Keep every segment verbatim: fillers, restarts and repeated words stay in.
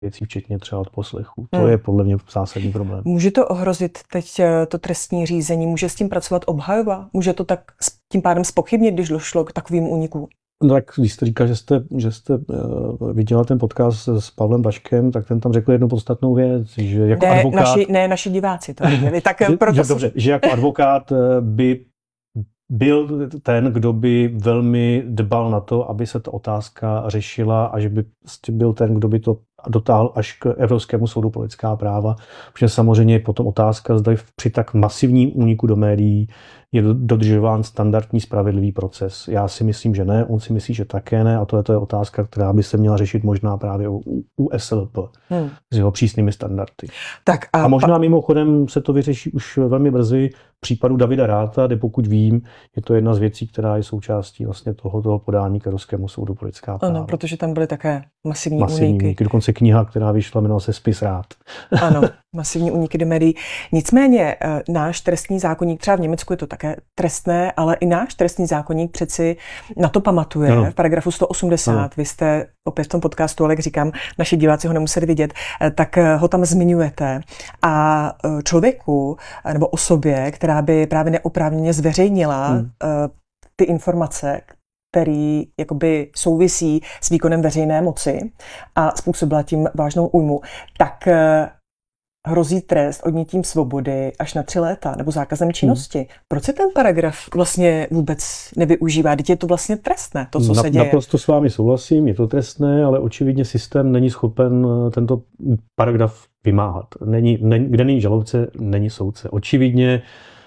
věcí, včetně třeba odposlechů. To hmm. je podle mě zásadní problém. Může to ohrozit teď to trestní řízení? Může s tím pracovat obhajoba? Může to tak tím pádem zpochybnit, když došlo k takovým únikům? No tak když jste říkal, že jste, že jste uh, viděla ten podcast s Pavlem Baškem, tak ten tam řekl jednu podstatnou věc, že jako ne, advokát... Naši, ne, naši diváci to viděli. Tak že, proto že, si... dobře, že jako advokát by byl ten, kdo by velmi dbal na to, aby se ta otázka řešila a že by byl ten, kdo by to dotáhl až k Evropskému soudu pro lidská práva. Protože samozřejmě je potom otázka, zda při tak masivním úniku do médií je dodržován standardní spravedlivý proces. Já si myslím, že ne, on si myslí, že také ne a to je, to je otázka, která by se měla řešit možná právě u, u S L P hmm. s jeho přísnými standardy. Tak a, a možná pa... mimochodem se to vyřeší už velmi brzy v případu Davida Ratha, kde pokud vím, je to jedna z věcí, která je součástí vlastně toho, toho podání k Evropskému soudu pro lidská práva. Ano, protože tam byly také masivní, masivní úniky. úniky. Dokonce kniha, která vyšla, jmenovala se Spis Rath. Ano, masivní úniky do médií. Nicméně náš trestní zákoník, třeba v Německu je to také trestné, ale i náš trestní zákoník přeci na to pamatuje. Ano. V paragrafu sto osmdesát, ano. Vy jste opět v tom podcastu, ale jak říkám, naši diváci ho nemuseli vidět, tak ho tam zmiňujete. A člověku nebo osobě, která by právě neoprávněně zveřejnila hmm. ty informace, který jakoby souvisí s výkonem veřejné moci a způsobila tím vážnou újmu, tak hrozí trest odnětím svobody až na tři léta nebo zákazem činnosti. Hmm. Proč se ten paragraf vlastně vůbec nevyužívá? Teď je to vlastně trestné, to, co na, se děje. Naprosto s vámi souhlasím, je to trestné, ale očividně systém není schopen tento paragraf vymáhat. Není, není, kde není žalobce, není soudce. Očividně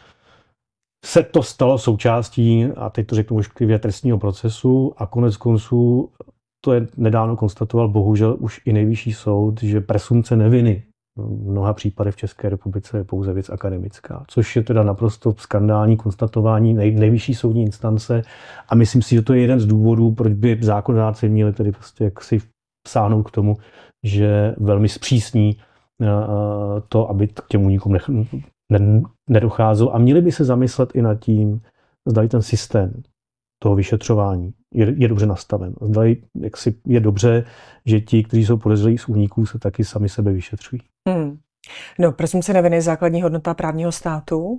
se to stalo součástí, a teď to řeknu ošklivě, trestního procesu a konec konců to je nedávno konstatoval bohužel už i nejvyšší soud, že presumpce neviny v mnoha případech v České republice je pouze věc akademická, což je teda naprosto skandální konstatování nej, nejvyšší soudní instance a myslím si, že to je jeden z důvodů, proč by zákonodárci měli tedy prostě jaksi sáhnout k tomu, že velmi zpřísní to, aby k těm únikům nech, ne, nedocházelo a měli by se zamyslet i nad tím, zda ten systém toho vyšetřování je, je dobře nastaven. Zda jaksi je dobře, že ti, kteří jsou podezřelí z úniků, se taky sami sebe vyšetřují. Hmm. No, presumpce neviny je základní hodnota právního státu. Uh,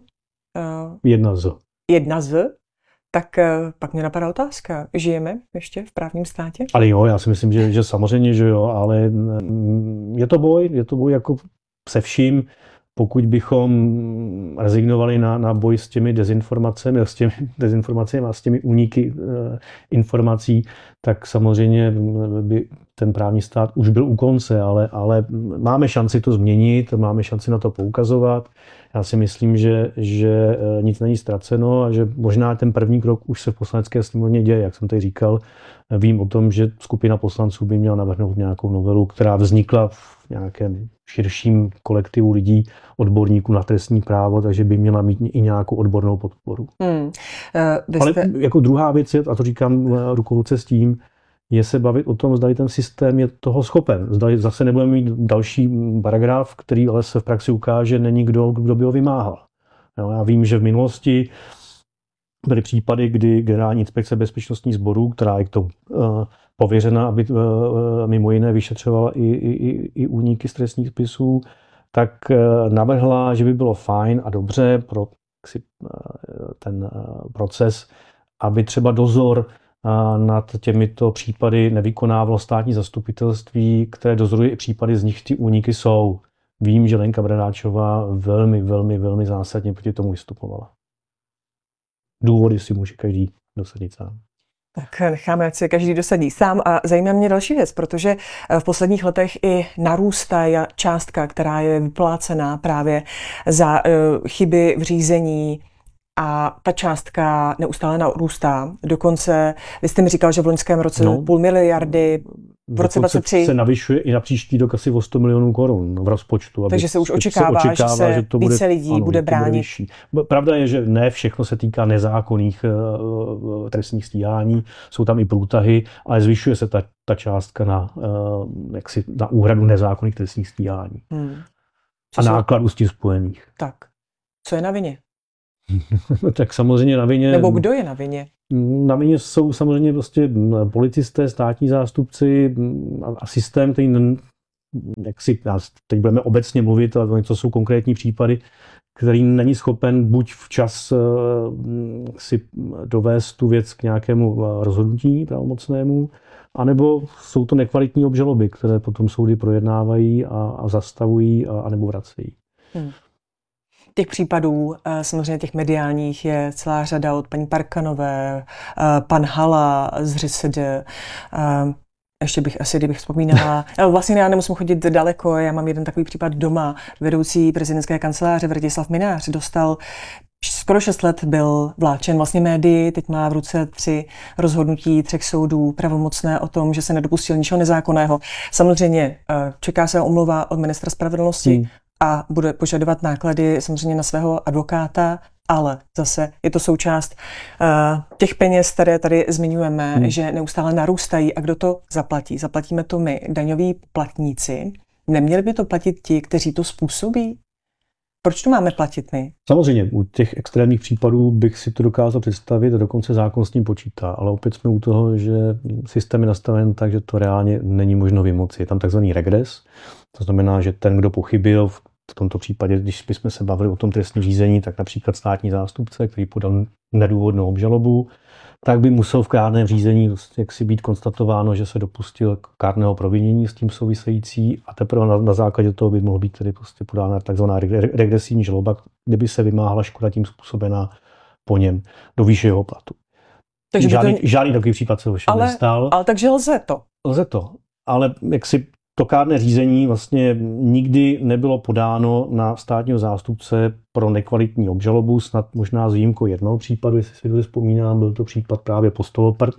jedna z. Jedna z. Tak uh, pak mě napadá otázka. Žijeme ještě v právním státě? Ale jo, já si myslím, že, že samozřejmě, že jo, ale je to boj, je to boj jako se vším. Pokud bychom rezignovali na, na boj s těmi dezinformacemi, s těmi dezinformacemi a s těmi úniky e, informací, tak samozřejmě by ten právní stát už byl u konce, ale, ale máme šanci to změnit, máme šanci na to poukazovat. Já si myslím, že, že nic není ztraceno a že možná ten první krok už se v Poslanecké sněmovně děje, jak jsem tady říkal. Vím o tom, že skupina poslanců by měla navrhnout nějakou novelu, která vznikla v nějakém širším kolektivu lidí, odborníků na trestní právo, takže by měla mít i nějakou odbornou podporu. Hmm. Uh, Ale jste... jako druhá věc je, a to říkám ruku v ruce s tím, je se bavit o tom, zda ten systém je toho schopen. Zda zase nebudeme mít další paragraf, který ale se v praxi ukáže, není kdo, kdo by ho vymáhal. Jo, já vím, že v minulosti byly případy, kdy Generální inspekce bezpečnostních sborů, která je k tomu uh, pověřena, aby uh, mimo jiné vyšetřovala i, i, i úniky z trestních spisů, tak uh, navrhla, že by bylo fajn a dobře pro uh, ten uh, proces, aby třeba dozor nad těmito případy nevykonávalo státní zastupitelství, které dozoruje i případy, z nich ty úniky jsou. Vím, že Lenka Bradáčová velmi, velmi, velmi zásadně proti tomu vystupovala. Důvody si může každý dosadit sám. Tak necháme, ať se každý dosadí sám. A zajímá mě další věc, protože v posledních letech i narůstá částka, která je vyplácená právě za chyby v řízení, a ta částka neustále narůstá. Dokonce, vy jste mi říkal, že v loňském roce no, půl miliardy, v roce dvacet tři se navyšuje i na příští rok asi o sto milionů korun v rozpočtu. Takže se už očekává, se očekává, že se že to více bude, lidí ano, bude bránit. Bude Pravda je, že ne všechno se týká nezákonných uh, trestních stíhání, jsou tam i průtahy, ale zvyšuje se ta, ta částka na, uh, jaksi, na úhradu nezákonných trestních stíhání. Hmm. A jsou... nákladů s tím spojených. Tak, co je na vině? Tak samozřejmě na vině... Nebo kdo je na vině? Na vině jsou samozřejmě prostě policisté, státní zástupci a systém, který jak si, teď budeme obecně mluvit, ale to jsou konkrétní případy, který není schopen buď včas si dovést tu věc k nějakému rozhodnutí pravomocnému, anebo jsou to nekvalitní obžaloby, které potom soudy projednávají a, a zastavují a, a nebo vracejí. Hmm. Těch případů, samozřejmě těch mediálních, je celá řada od paní Parkanové, pan Hala z ŘSD. Ještě bych asi, kdybych vzpomínala, vlastně já nemusím chodit daleko, já mám jeden takový případ doma. Vedoucí prezidentské kanceláře Vratislav Mynář dostal skoro šest let, byl vláčen vlastně médii, teď má v ruce tři rozhodnutí třech soudů pravomocné o tom, že se nedopustil ničeho nezákonného. Samozřejmě čeká se omluva od ministra spravedlnosti hmm. a bude požadovat náklady samozřejmě na svého advokáta, ale zase je to součást uh, těch peněz, které tady zmiňujeme, hmm. že neustále narůstají. A kdo to zaplatí? Zaplatíme to my, daňoví poplatníci. Neměli by to platit ti, kteří to způsobí? Proč to máme platit my? Samozřejmě, u těch extrémních případů bych si to dokázal představit a dokonce zákon s tím počítá, ale opět jsme u toho, že systém je nastaven tak, že to reálně není možno vymoci. Je tam takzvaný regres, to znamená, že ten, kdo pochybil, v tomto případě, když bychom se bavili o tom trestním řízení, tak například státní zástupce, který podal nedůvodnou obžalobu, tak by musel v kárném řízení jaksi být konstatováno, že se dopustil kárného provinění s tím související a teprve na, na základě toho by mohl být tedy prostě podána takzvaná regresivní žaloba, kde by se vymáhala škoda tím způsobená po něm do výše jeho platu. Takže žádný, to... žádný takový případ se ovšem ale, nestal. Ale takže lze to. Lze to, ale jak si to kárné řízení vlastně nikdy nebylo podáno na státního zástupce pro nekvalitní obžalobu, snad možná s výjimkou jednoho případu, jestli si to vzpomínám, byl to případ právě Postoloprt.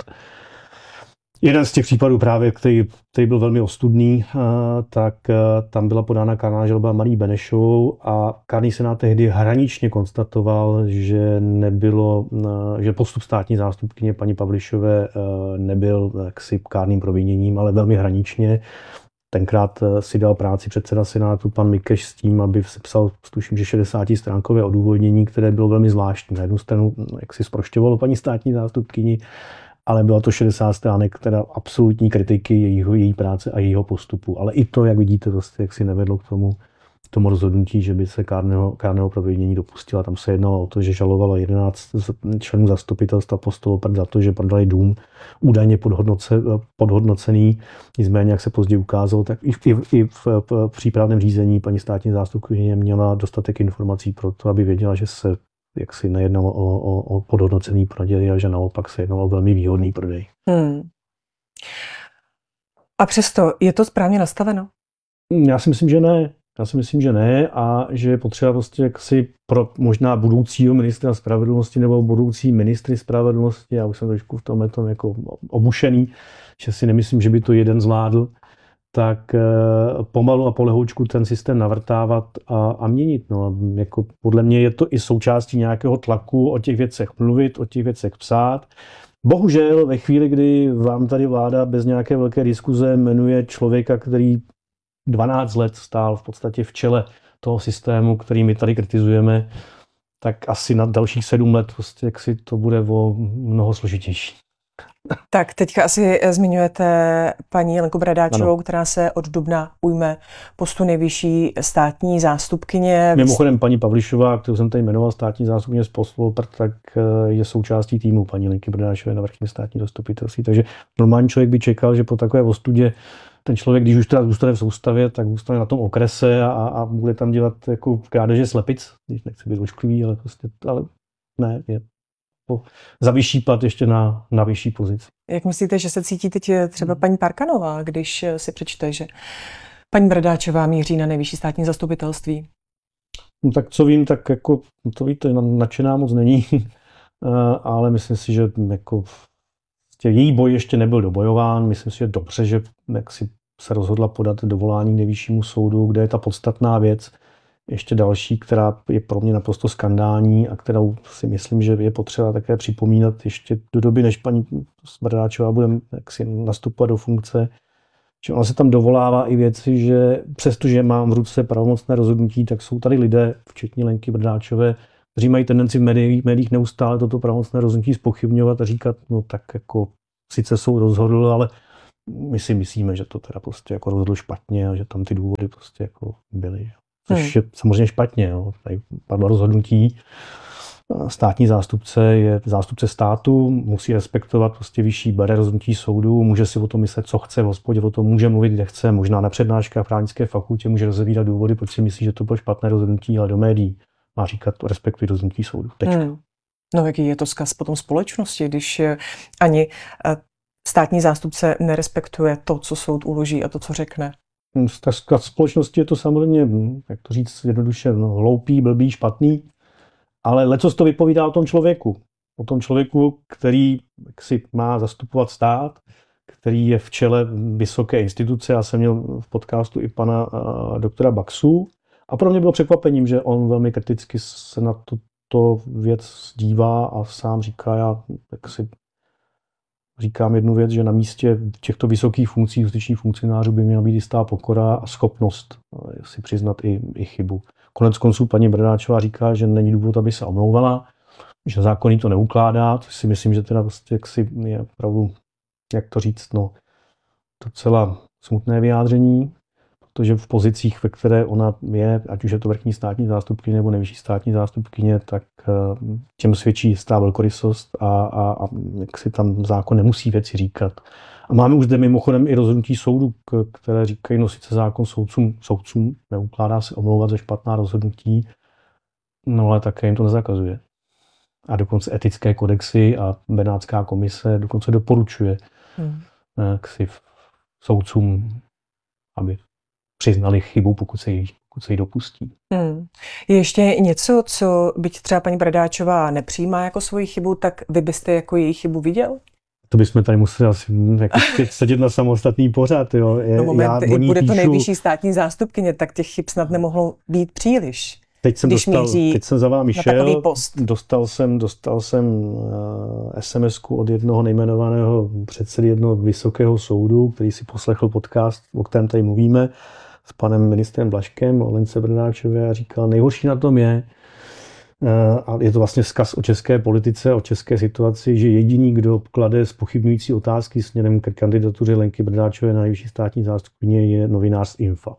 Jeden z těch případů právě, který, který byl velmi ostudný, tak tam byla podána kárná žaloba Marii Benešovou a kárný senát tehdy hraničně konstatoval, že nebylo, že postup státní zástupkyně paní Pavlišové nebyl jaksi kárným proviněním, ale velmi hraničně. Tenkrát si dal práci předseda senátu pan Mikeš s tím, aby sepsal, tuším, že šedesátistránkové odůvodnění, které bylo velmi zvláštní. Na jednu stranu, jak si zprošťovalo paní státní zástupkyni, ale bylo to šedesát stránek, teda absolutní kritiky jejího, její práce a jejího postupu. Ale i to, jak vidíte, vlastně, jak si nevedlo k tomu, k tomu rozhodnutí, že by se kárného, kárného provinění dopustila. Tam se jednalo o to, že žalovalo jedenáct členů zastupitelstva Postoloprt za to, že prodali dům údajně podhodnoce, podhodnocený. Nicméně, jak se později ukázalo, tak i v, i v, v přípravném řízení paní státní zástupkyně měla dostatek informací pro to, aby věděla, že se jaksi nejednalo o, o, o podhodnocený prodej a že naopak se jednalo o velmi výhodný prodej. Hmm. A přesto je to správně nastaveno? Já si myslím, že ne. Já si myslím, že ne a že je potřeba prostě jaksi pro možná budoucího ministra spravedlnosti nebo budoucí ministry spravedlnosti, já už jsem trošku v tomhle tom jako obušený, že si nemyslím, že by to jeden zvládl, tak pomalu a polehoučku ten systém navrtávat a, a měnit. No, jako podle mě je to i součástí nějakého tlaku o těch věcech mluvit, o těch věcech psát. Bohužel ve chvíli, kdy vám tady vláda bez nějaké velké diskuze jmenuje člověka, který dvanáct let stál v podstatě v čele toho systému, který my tady kritizujeme, tak asi na dalších sedm let prostě, jak si to bude o mnoho složitější. Tak teďka asi zmiňujete paní Lenku Bradáčovou, ano, která se od dubna ujme postu nejvyšší státní zástupkyně. Mimochodem paní Pavlišová, kterou jsem tady jmenoval státní zástupkyně z Postoloprt, tak je součástí týmu paní Lenky Bradáčové na vrchním státní zastupitelství. Takže normální člověk by čekal, že po takové ostudě ten člověk, když už teda zůstane v soustavě, tak zůstane na tom okrese a, a bude tam dělat jako krádeže slepic, když nechci být ošklivý, ale prostě, ale ne, je po, za vyšší plat ještě na, na vyšší pozici. Jak myslíte, že se cítí teď třeba paní Parkanová, když si přečte, že paní Bradáčová míří na nejvyšší státní zastupitelství? No tak co vím, tak jako, to víte, nadšená moc není, ale myslím si, že jako její boj ještě nebyl dobojován. Myslím si, že dobře, že jak si se rozhodla podat dovolání k nejvyššímu soudu, kde je ta podstatná věc. Ještě další, která je pro mě naprosto skandální a kterou si myslím, že je potřeba také připomínat ještě do doby, než paní Bradáčová bude jaksi nastupovat do funkce. Že ona se tam dovolává i věci, že přestože mám v ruce pravomocné rozhodnutí, tak jsou tady lidé, včetně Lenky Bradáčové, kteří mají tendenci v médiích, médiích neustále toto pravomocné rozhodnutí zpochybňovat a říkat, no tak jako sice soud rozhodl, ale my si myslíme, že to teda prostě jako rozhodl špatně a že tam ty důvody prostě jako byly. Což hmm. je samozřejmě špatně. Jo. Tady padlo rozhodnutí. Státní zástupce je zástupce státu, musí respektovat prostě vyšší, bere rozhodnutí soudu, může si o tom myslet, co chce v hospodě, o tom může mluvit, kde chce, možná na přednáškách v právnické fakultě může rozebírat důvody, proč si myslí, že to bylo špatné rozhodnutí, ale do médií má říkat, respektuj rozhodnutí soudu. Tečka. Hmm. No jaký je to vzkaz potom společnosti, když ani státní zástupce nerespektuje to, co soud uloží a to, co řekne? Vzkaz společnosti je to samozřejmě, jak to říct jednoduše, no, hloupý, blbý, špatný. Ale lecos to vypovídá o tom člověku. O tom člověku, který si má zastupovat stát, který je v čele vysoké instituce. Já jsem měl v podcastu i pana uh, doktora Baxu. A pro mě bylo překvapením, že on velmi kriticky se na tuto věc dívá a sám říká, já tak si říkám jednu věc, že na místě těchto vysokých funkcí, justičních funkcionářů by měla být jistá pokora a schopnost si přiznat i, i chybu. Konec konců paní Bradáčová říká, že není důvod, aby se omlouvala, že zákon jí to neukládá, což si myslím, že teda prostě jaksi je opravdu, jak to říct, no, docela smutné vyjádření, protože v pozicích, ve které ona je, ať už je to vrchní státní zástupkyně nebo nejvyšší státní zástupkyně, tak těm svědčí jistá velkorysost a, a, a jak si tam zákon nemusí věci říkat. A máme už zde mimochodem i rozhodnutí soudu, které říkají, no sice zákon soudcům, soudcům neukládá se omlouvat za špatná rozhodnutí, no ale také jim to nezakazuje. A dokonce etické kodexy a Benátská komise dokonce doporučuje hmm. k si soudcům, aby přiznali chybu, pokud se jí, pokud se jí dopustí. Hmm. Je ještě něco, co byť třeba paní Bradáčová nepřijímá jako svoji chybu, tak vy byste jako její chybu viděl? To bychom tady museli asi jako sedět na samostatný pořad. Jo. Je, no moment, já bude to píšu... nejvyšší státní zástupkyně, tak těch chyb snad nemohlo být příliš. Teď jsem, dostal, teď jsem za vámi šel, dostal jsem, dostal jsem uh, es em esku od jednoho nejmenovaného předsedy jednoho vysokého soudu, který si poslechl podcast, o kterém tady mluvíme, s panem ministrem Blažkem o Lence Bradáčové a říkal, nejhorší na tom je, a je to vlastně vzkaz o české politice, o české situaci, že jediný, kdo klade zpochybňující otázky směrem k kandidatuře Lenky Bradáčové na nejvyšší státní zástupkyně, je novinář z Infa.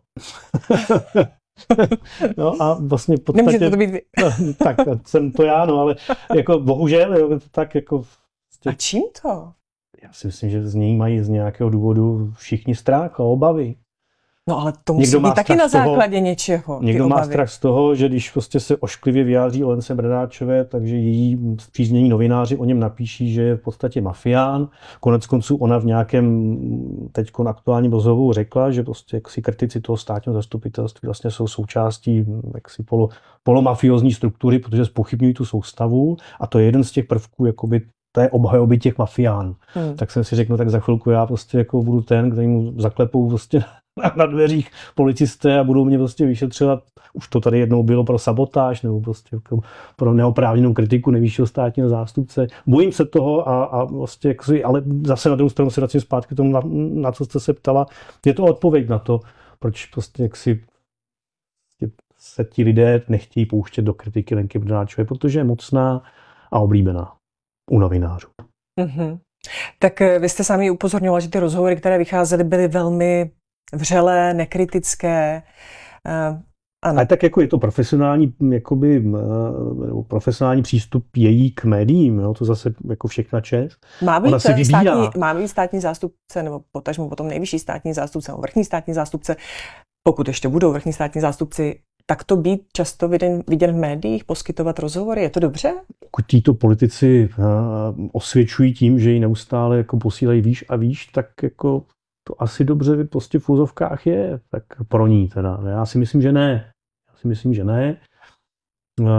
No a vlastně v podstatě... Nemůžete to být vy. No, tak jsem to já, no, ale jako bohužel, jo, tak jako... A čím to? Já si myslím, že z něj mají z nějakého důvodu všichni strach a obavy. No ale to musí být taky na základě toho, něčeho. Někdo má strach z toho, že když prostě se ošklivě vyjádří o Lence Bradáčové, takže její spříznění novináři o něm napíší, že je v podstatě mafián. Konec konců ona v nějakém teď aktuálním rozhovoru řekla, že prostě jaksi kritici toho státního zastupitelství vlastně jsou součástí jaksi polo, polomafiozní struktury, protože zpochybňují tu soustavu a to je jeden z těch prvků jakoby to je obhajoby těch mafiánů. Hmm. Tak jsem si řekl, no tak za chvilku já prostě jako budu ten, který mu zaklepou prostě na dveřích policisté a budou mě prostě vyšetřovat. Už to tady jednou bylo pro sabotáž nebo prostě jako pro neoprávněnou kritiku nejvyššího státního zástupce. Bojím se toho a, a vlastně, ale zase na druhou stranu se vracím zpátky k tomu, na, na co jste se ptala. Je to odpověď na to, proč prostě jaksi se ti lidé nechtějí pouštět do kritiky Lenky Bradáčové, protože je mocná a oblíbená u novinářů. Mm-hmm. Tak vy jste sami upozorňoval, že ty rozhovory, které vycházely, byly velmi vřelé, nekritické. Uh, ano. Ale tak jako je to profesionální, jakoby, uh, profesionální přístup její k médiím, jo? To zase jako všechna čest. Má být, státní, má být státní zástupce, nebo potažmo potom nejvyšší státní zástupce, nebo vrchní státní zástupce, pokud ještě budou vrchní státní zástupci, tak to být často viděn, viděn v médiích, poskytovat rozhovory, je to dobře? Pokud títo politici uh, osvědčují tím, že ji neustále jako posílají výš a výš, tak jako to asi dobře prostě v úzovkách je, tak pro ní teda. Já si myslím, že ne. Já si myslím, že ne. Uh,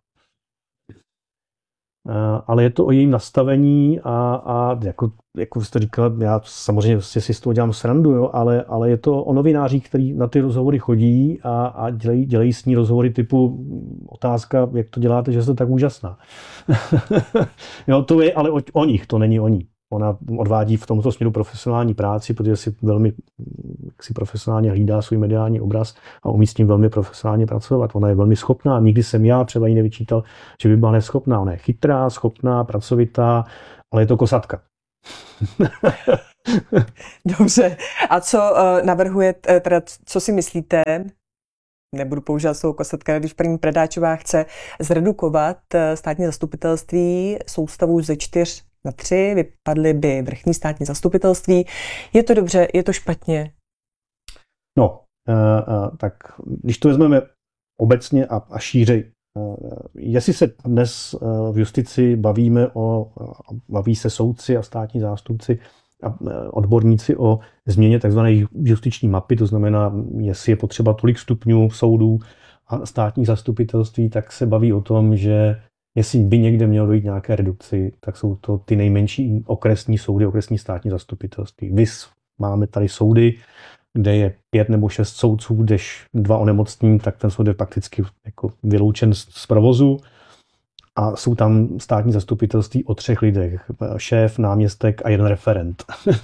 uh, ale je to o jejím nastavení a, a jako, jako jste říkal, já samozřejmě si z toho dělám srandu, jo, ale, ale je to o novinářích, kteří na ty rozhovory chodí a, a dělají, dělají s ní rozhovory typu otázka, jak to děláte, že jste tak úžasná. Jo, to je ale o, o nich, to není o ní. Ona odvádí v tomto směru profesionální práci, protože si velmi si profesionálně hlídá svůj mediální obraz a umí s tím velmi profesionálně pracovat. Ona je velmi schopná. Nikdy jsem já třeba jí nevyčítal, že by byla neschopná. Ona je chytrá, schopná, pracovitá, ale je to kosatka. Dobře. A co uh, navrhujete, teda co si myslíte, nebudu používat slovo kosatka, když paní Bradáčová chce zredukovat státní zastupitelství soustavu ze čtyř na tři, vypadly by vrchní státní zastupitelství. Je to dobře, je to špatně? No, uh, uh, tak když to vezmeme obecně a, a šířej, uh, jestli se dnes uh, v justici bavíme o, uh, baví se soudci a státní zástupci a uh, odborníci o změně tzv. Justiční mapy, to znamená, jestli je potřeba tolik stupňů soudů a státních zastupitelství, tak se baví o tom, že jestli by někde mělo dojít nějaké redukci, tak jsou to ty nejmenší okresní soudy, okresní státní zastupitelství. Vys máme tady soudy, kde je pět nebo šest soudců, když dva onemocní, tak ten soud je prakticky jako vyloučen z, z provozu. A jsou tam státní zastupitelství o třech lidech. Šéf, náměstek a jeden referent.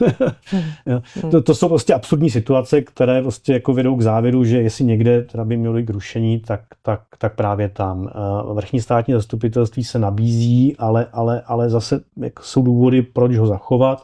hmm. to, to jsou prostě absurdní situace, které prostě jako vedou k závěru, že jestli někde teda by mělo jít k rušení, tak, tak, tak právě tam. Vrchní státní zastupitelství se nabízí, ale, ale, ale zase jako jsou důvody, proč ho zachovat.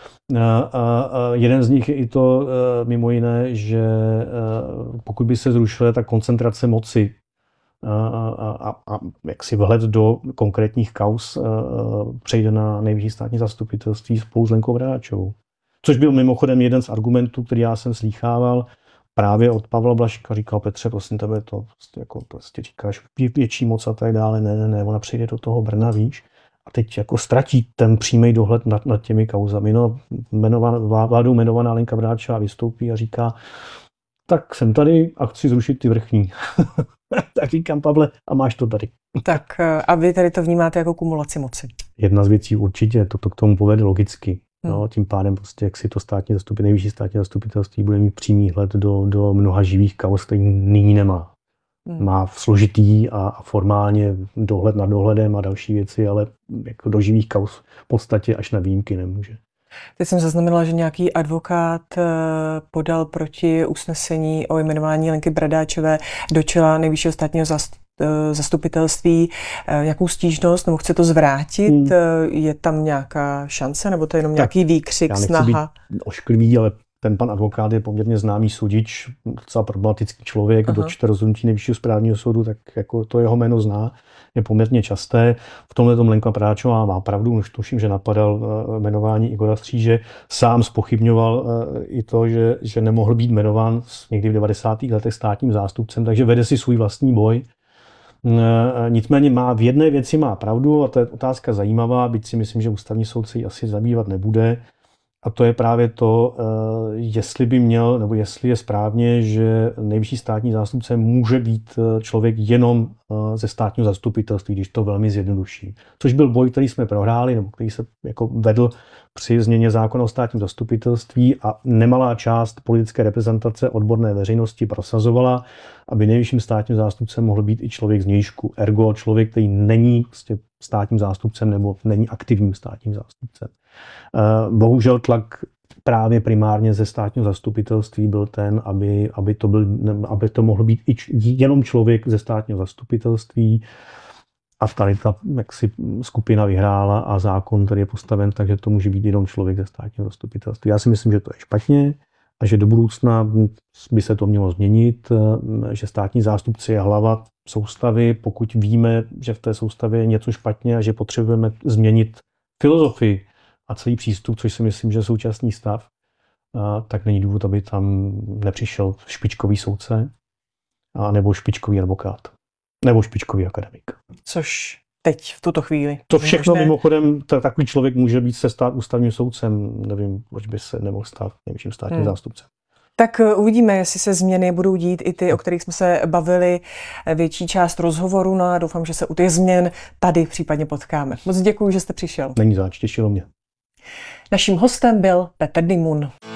Jeden z nich je i to mimo jiné, že pokud by se zrušila ta koncentrace moci a, a, a, a jaksi vhled do konkrétních kauz přejde na nejvyšší státní zastupitelství spolu s Lenkou Bradáčovou. Což byl mimochodem jeden z argumentů, který já jsem slýchával právě od Pavla Blažka. Říkal: Petře, prosím tebe, to prostě, jako, prostě říkáš větší moc a tak dále. Ne, ne, ne, ona přejde do toho Brna, víš. A teď jako ztratí ten přímý dohled nad, nad těmi kauzami. No, jmenovaná, vládou jmenovaná Lenka Bradáčová vystoupí a říká: tak jsem tady a chci zrušit ty vrchní. Tak říkám: Pavle, a máš to tady. Tak a vy tady to vnímáte jako kumulaci moci? Jedna z věcí určitě, to, to k tomu povede logicky. Hmm. No, tím pádem prostě, jak si to státní zastupitelství, nejvyšší státní zastupitelství bude mít přímý hled do, do mnoha živých kauz, který nyní nemá. Hmm. Má složitý a, a formálně dohled nad dohledem a další věci, ale jako do živých kauz v podstatě až na výjimky nemůže. Teď jsem zaznamenala, že nějaký advokát podal proti usnesení o jmenování Lenky Bradáčové do čela nejvyššího státního zastupitelství nějakou stížnost, nebo chce to zvrátit. Hmm. Je tam nějaká šance, nebo to je jenom tak nějaký výkřik, já nechci snaha? Být ošklivý, ale ten pan advokát je poměrně známý sudič, docela problematický člověk. Aha. Kdo čte rozhodnutí nejvyššího správního soudu, tak jako to jeho jméno zná, je poměrně časté. V tomhle tom Lenka Bradáčová má pravdu, už tuším, že napadal jmenování Igora Stříže. Sám zpochybňoval i to, že, že nemohl být jmenován někdy v devadesátých letech státním zástupcem, takže vede si svůj vlastní boj. Nicméně má v jedné věci má pravdu a to je otázka zajímavá, byť si myslím, že ústavní soud se jí asi zabývat nebude. A to je právě to, jestli by měl, nebo jestli je správně, že nejvyšší státní zástupce může být člověk jenom ze státního zastupitelství, když to velmi zjednoduší. Což byl boj, který jsme prohráli, nebo který se jako vedl při změně zákona o státním zastupitelství a nemalá část politické reprezentace odborné veřejnosti prosazovala, aby nejvyšším státním zástupcem mohl být i člověk z vnějšku. Ergo člověk, který není prostě státním zástupcem nebo není aktivním státním zástupcem. Bohužel tlak právě primárně ze státního zastupitelství byl ten, aby, aby, to, byl, aby to mohl být i jenom člověk ze státního zastupitelství. A tady ta jaksi, skupina vyhrála a zákon tady je postaven, takže to může být jenom člověk ze státního zastupitelství. Já si myslím, že to je špatně a že do budoucna by se to mělo změnit, že státní zástupce je hlava soustavy, pokud víme, že v té soustavě je něco špatně a že potřebujeme změnit filozofii a celý přístup, což si myslím, že je současný stav, tak není důvod, aby tam nepřišel špičkový soudce a nebo špičkový advokát. Nebo špičkový akademik. Což teď v tuto chvíli. To všechno možné. Mimochodem, takový člověk může být se stát ústavním soudcem. Nevím, proč by se nemohl stát nejvyšším státním hmm. zástupcem. Tak uvidíme, jestli se změny budou dít i ty, o kterých jsme se bavili, větší část rozhovoru. No a doufám, že se u těch změn tady případně potkáme. Moc děkuji, že jste přišel. Není zač, těšilo mě. Naším hostem byl Petr Dimun.